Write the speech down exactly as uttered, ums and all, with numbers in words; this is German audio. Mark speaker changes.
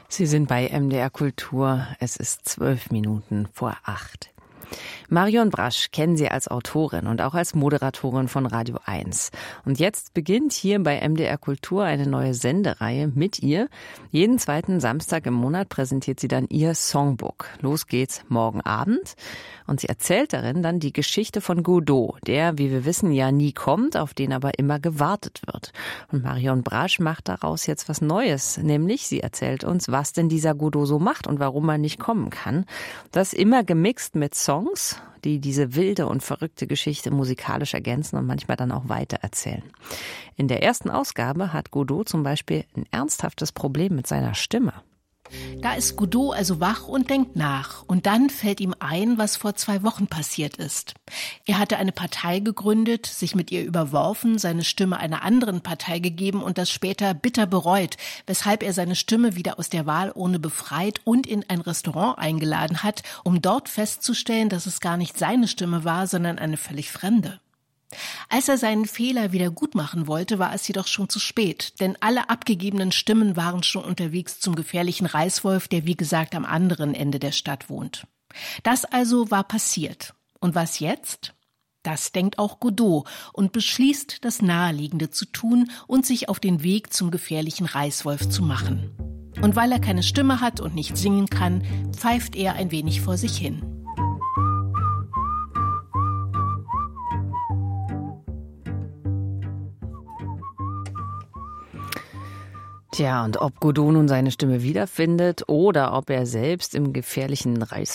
Speaker 1: Sie sind bei M D R Kultur. Es ist zwölf Minuten vor acht. Marion Brasch kennen Sie als Autorin und auch als Moderatorin von Radio eins. Und jetzt beginnt hier bei M D R Kultur eine neue Sendereihe mit ihr. Jeden zweiten Samstag im Monat präsentiert sie dann ihr Songbook. Los geht's morgen Abend. Und sie erzählt darin dann die Geschichte von Godot, der, wie wir wissen, ja nie kommt, auf den aber immer gewartet wird. Und Marion Brasch macht daraus jetzt was Neues, nämlich sie erzählt uns, was denn dieser Godot so macht und warum er nicht kommen kann. Das immer gemixt mit Songs, die diese wilde und verrückte Geschichte musikalisch ergänzen und manchmal dann auch weitererzählen. In der ersten Ausgabe hat Godot zum Beispiel ein ernsthaftes Problem mit seiner Stimme.
Speaker 2: Da ist Godot also wach und denkt nach. Und dann fällt ihm ein, was vor zwei Wochen passiert ist. Er hatte eine Partei gegründet, sich mit ihr überworfen, seine Stimme einer anderen Partei gegeben und das später bitter bereut, weshalb er seine Stimme wieder aus der Wahlurne befreit und in ein Restaurant eingeladen hat, um dort festzustellen, dass es gar nicht seine Stimme war, sondern eine völlig fremde. Als er seinen Fehler wieder gut machen wollte, war es jedoch schon zu spät, denn alle abgegebenen Stimmen waren schon unterwegs zum gefährlichen Reißwolf, der wie gesagt am anderen Ende der Stadt wohnt. Das also war passiert. Und was jetzt? Das denkt auch Godot und beschließt, das Naheliegende zu tun und sich auf den Weg zum gefährlichen Reißwolf zu machen. Und weil er keine Stimme hat und nicht singen kann, pfeift er ein wenig vor sich hin.
Speaker 1: Tja, und ob Godot nun seine Stimme wiederfindet oder ob er selbst im gefährlichen Reißwolf